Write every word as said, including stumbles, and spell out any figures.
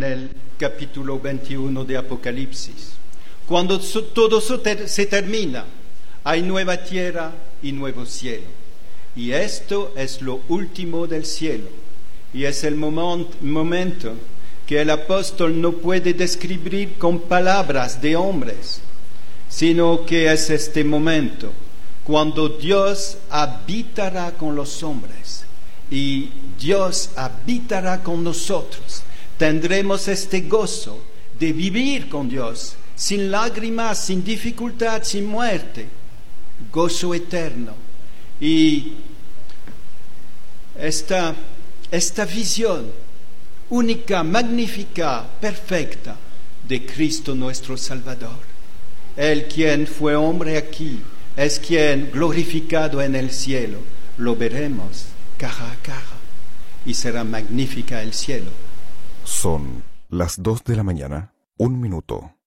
en el capítulo veintiuno de Apocalipsis. Cuando todo se termina, hay nueva tierra y nuevo cielo. Y esto es lo último del cielo. Y es el momento que el apóstol no puede describir con palabras de hombres, sino que es este momento cuando Dios habitará con los hombres y Dios habitará con nosotros. Tendremos este gozo de vivir con Dios, sin lágrimas, sin dificultad, sin muerte, gozo eterno. Y esta, esta visión única, magnífica, perfecta de Cristo nuestro Salvador, Él quien fue hombre aquí, es quien glorificado en el cielo, lo veremos cara a cara y será magnífica el cielo. Son las dos de la mañana, un minuto.